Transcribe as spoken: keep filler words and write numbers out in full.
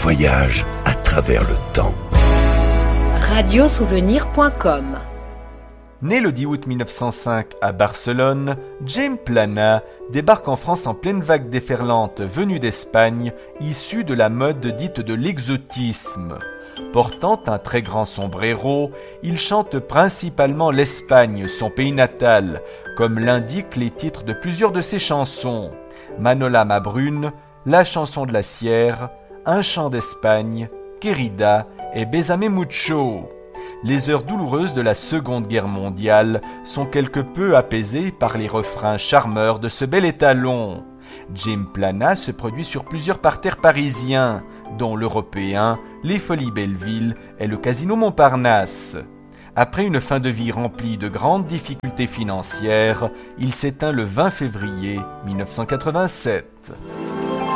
voyage à travers le temps. radio souvenir point com. Né le dix août mille neuf cent cinq à Barcelone, Jaime Plana débarque en France en pleine vague déferlante venue d'Espagne, issue de la mode dite de l'exotisme. Portant un très grand sombrero, il chante principalement l'Espagne, son pays natal, comme l'indiquent les titres de plusieurs de ses chansons. Manola ma brune, La chanson de la Sierre, Un chant d'Espagne, Querida et Bésame mucho. Les heures douloureuses de la Seconde Guerre mondiale sont quelque peu apaisées par les refrains charmeurs de ce bel étalon. Jaime Plana se produit sur plusieurs parterres parisiens, dont l'Européen, les Folies Belleville et le Casino Montparnasse. Après une fin de vie remplie de grandes difficultés financières, il s'éteint le vingt février mille neuf cent quatre-vingt-sept.